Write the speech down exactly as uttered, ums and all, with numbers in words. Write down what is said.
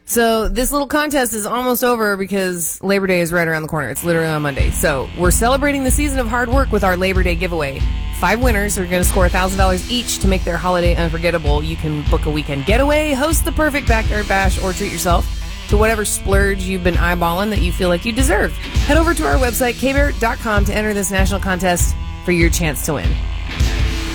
So this little contest is almost over because Labor Day is right around the corner. It's literally on Monday. So we're celebrating the season of hard work with our Labor Day giveaway. Five winners are going to score one thousand dollars each to make their holiday unforgettable. You can book a weekend getaway, host the perfect backyard bash, or treat yourself to whatever splurge you've been eyeballing that you feel like you deserve. Head over to our website, k bear dot com, to enter this national contest for your chance to win.